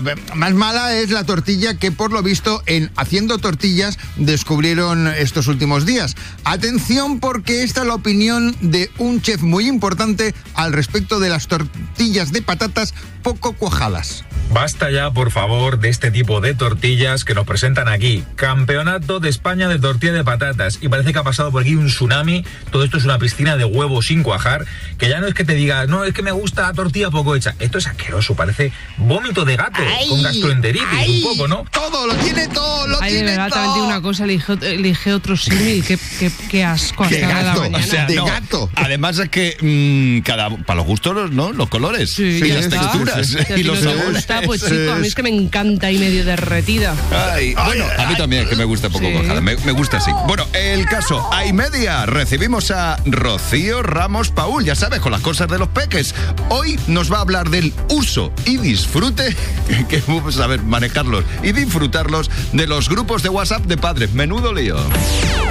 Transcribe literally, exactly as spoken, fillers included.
Más mala es la tortilla que, por lo visto, en Haciendo Tortillas descubrieron estos últimos días. Atención, porque esta es la opinión de un chef muy importante al respecto de las tortillas de patatas poco cuajadas. Basta ya, por favor, de este tipo de tortillas que nos presentan aquí. Campeonato de España de tortilla de patatas. Y parece que ha pasado por aquí un tsunami. Todo esto es una piscina de huevos sin cuajar. Que ya no es que te digas, no, es que me gusta la tortilla poco hecha. Esto es asqueroso, parece vómito de gato. Ay, con gastroenteritis, ay, un poco, ¿no? Todo, lo tiene todo, lo ay, tiene de verdad, todo. También una cosa, elige, elige otro símil. Qué, qué, qué asco hasta Qué de la gato, mañana. O sea, de no. gato. Además es que mmm, cada para los gustos, ¿no? Los colores Sí, y ya las está. texturas Si a ti y los no te sabores. gusta, pues chico, a mí es que me encanta y medio derretida. Ay, bueno, a mí también, que me gusta poco Sí. cuajada. Me, me gusta así. Bueno, el caso, a y media, recibimos a Rocío Ramos Paúl, ya sabes, con las cosas de los peques. Hoy nos va a hablar del uso y disfrute, que vamos a saber manejarlos y disfrutarlos, de los grupos de WhatsApp de padres. Menudo lío.